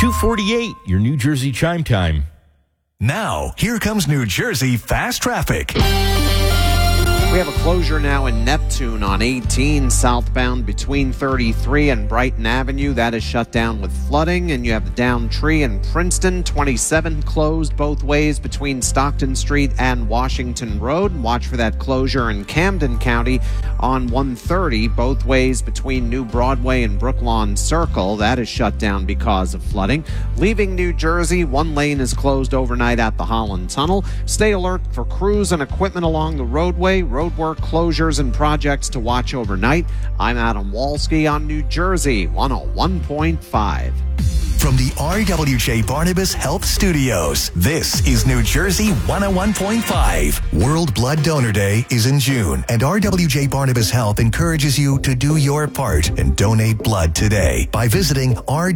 2:48, your New Jersey chime time. Now, here comes New Jersey Fast Traffic. We have a closure now in Neptune on 18 southbound between 33 and Brighton Avenue. That is shut down with flooding. And you have the Downtree in Princeton, 27 closed both ways between Stockton Street and Washington Road. Watch for that closure in Camden County on 130 both ways between New Broadway and Brooklawn Circle. That is shut down because of flooding. Leaving New Jersey, one lane is closed overnight at the Holland Tunnel. Stay alert for crews and equipment along the roadway. Roadwork closures and projects to watch overnight. I'm Adam Walski on New Jersey 101.5. From the RWJ Barnabas Health Studios, this is New Jersey 101.5. World Blood Donor Day is in June, and RWJ Barnabas Health encourages you to do your part and donate blood today by visiting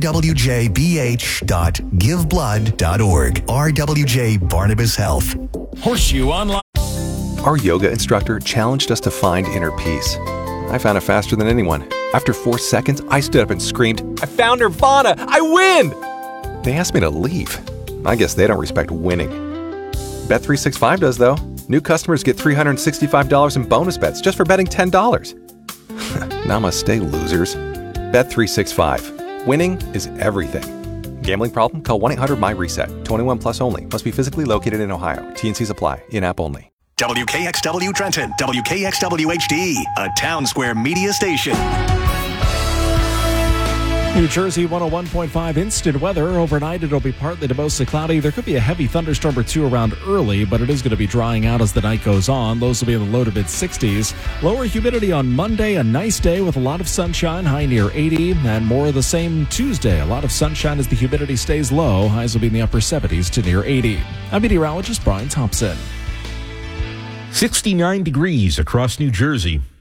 rwjbh.giveblood.org. RWJ Barnabas Health. Horseshoe Online. Our yoga instructor challenged us to find inner peace. I found it faster than anyone. After 4 seconds, I stood up and screamed, "I found Nirvana! I win!" They asked me to leave. I guess they don't respect winning. Bet365 does, though. New customers get $365 in bonus bets just for betting $10. Namaste, losers. Bet365. Winning is everything. Gambling problem? Call 1-800-MY-RESET. 21 plus only. Must be physically located in Ohio. T&Cs apply. In-app only. WKXW Trenton, WKXW HD, a Town Square media station. New Jersey 101.5 instant weather. Overnight, it'll be partly to mostly cloudy. There could be a heavy thunderstorm or two around early, but it is going to be drying out as the night goes on. Lows will be in the low to mid-60s. Lower humidity on Monday, a nice day with a lot of sunshine, high near 80, and more of the same Tuesday. A lot of sunshine as the humidity stays low. Highs will be in the upper 70s to near 80. I'm meteorologist Brian Thompson. 69 degrees across New Jersey.